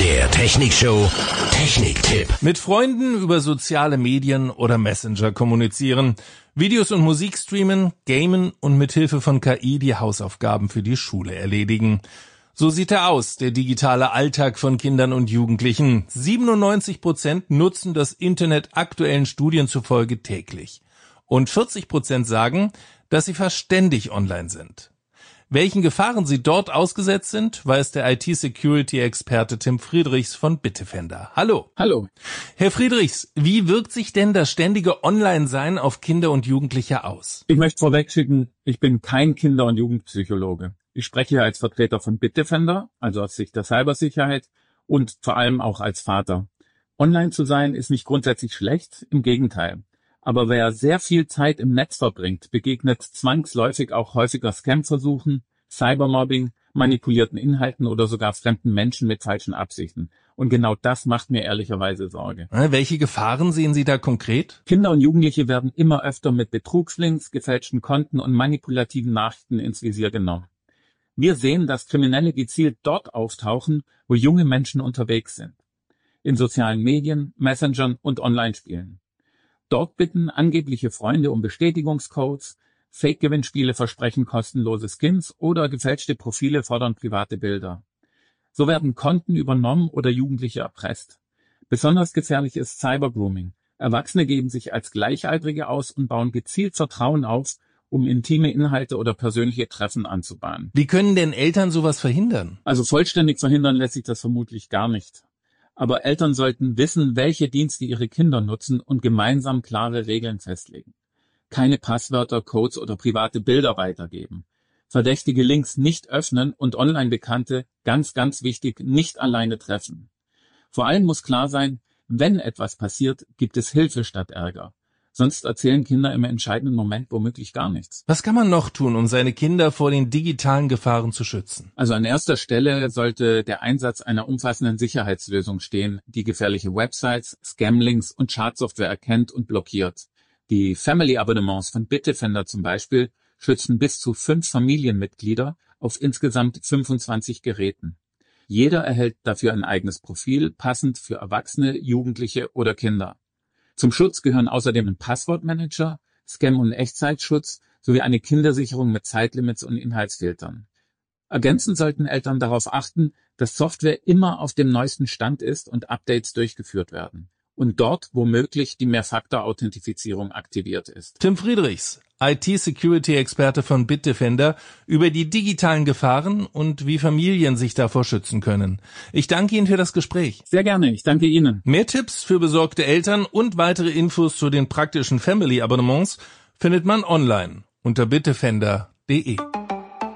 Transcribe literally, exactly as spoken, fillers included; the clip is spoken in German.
Der Technikshow Techniktipp. Mit Freunden über soziale Medien oder Messenger kommunizieren, Videos und Musik streamen, gamen und mit Hilfe von K I die Hausaufgaben für die Schule erledigen. So sieht er aus, der digitale Alltag von Kindern und Jugendlichen. siebenundneunzig Prozent nutzen das Internet aktuellen Studien zufolge täglich. Und vierzig Prozent sagen, dass sie fast ständig online sind. Welchen Gefahren sie dort ausgesetzt sind, weiß der I T-Security-Experte Tim Friedrichs von Bitdefender. Hallo. Hallo. Herr Friedrichs, wie wirkt sich denn das ständige Online-Sein auf Kinder und Jugendliche aus? Ich möchte vorwegschicken, ich bin kein Kinder- und Jugendpsychologe. Ich spreche hier als Vertreter von Bitdefender, also aus Sicht der Cybersicherheit und vor allem auch als Vater. Online zu sein ist nicht grundsätzlich schlecht, im Gegenteil. Aber wer sehr viel Zeit im Netz verbringt, begegnet zwangsläufig auch häufiger Scam-Versuchen, Cybermobbing, manipulierten Inhalten oder sogar fremden Menschen mit falschen Absichten. Und genau das macht mir ehrlicherweise Sorge. Welche Gefahren sehen Sie da konkret? Kinder und Jugendliche werden immer öfter mit Betrugslinks, gefälschten Konten und manipulativen Nachrichten ins Visier genommen. Wir sehen, dass Kriminelle gezielt dort auftauchen, wo junge Menschen unterwegs sind. In sozialen Medien, Messengern und Online-Spielen. Dort bitten angebliche Freunde um Bestätigungscodes, Fake-Gewinnspiele versprechen kostenlose Skins oder gefälschte Profile fordern private Bilder. So werden Konten übernommen oder Jugendliche erpresst. Besonders gefährlich ist Cybergrooming. Erwachsene geben sich als Gleichaltrige aus und bauen gezielt Vertrauen auf, um intime Inhalte oder persönliche Treffen anzubahnen. Wie können denn Eltern sowas verhindern? Also vollständig verhindern lässt sich das vermutlich gar nicht. Aber Eltern sollten wissen, welche Dienste ihre Kinder nutzen und gemeinsam klare Regeln festlegen. Keine Passwörter, Codes oder private Bilder weitergeben. Verdächtige Links nicht öffnen und Online-Bekannte, ganz, ganz wichtig, nicht alleine treffen. Vor allem muss klar sein, wenn etwas passiert, gibt es Hilfe statt Ärger. Sonst erzählen Kinder im entscheidenden Moment womöglich gar nichts. Was kann man noch tun, um seine Kinder vor den digitalen Gefahren zu schützen? Also an erster Stelle sollte der Einsatz einer umfassenden Sicherheitslösung stehen, die gefährliche Websites, Scam-Links und Schadsoftware erkennt und blockiert. Die Family-Abonnements von Bitdefender zum Beispiel schützen bis zu fünf Familienmitglieder auf insgesamt fünfundzwanzig Geräten. Jeder erhält dafür ein eigenes Profil, passend für Erwachsene, Jugendliche oder Kinder. Zum Schutz gehören außerdem ein Passwortmanager, Scam- und Echtzeitschutz sowie eine Kindersicherung mit Zeitlimits und Inhaltsfiltern. Ergänzend sollten Eltern darauf achten, dass Software immer auf dem neuesten Stand ist und Updates durchgeführt werden. Und dort, wo möglich, die Mehrfaktor-Authentifizierung aktiviert ist. Tim Friedrichs, I T-Security-Experte von Bitdefender, über die digitalen Gefahren und wie Familien sich davor schützen können. Ich danke Ihnen für das Gespräch. Sehr gerne, ich danke Ihnen. Mehr Tipps für besorgte Eltern und weitere Infos zu den praktischen Family-Abonnements findet man online unter bitdefender punkt de.